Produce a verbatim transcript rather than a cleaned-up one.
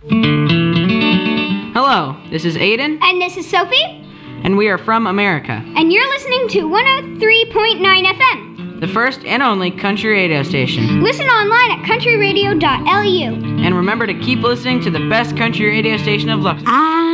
Hello, this is Aiden. And this is Sophie. And we are from America. And you're listening to one oh three point nine F M. The first and only country radio station. Listen online at country radio dot L U. And remember to keep listening to the best country radio station of Luxembourg. I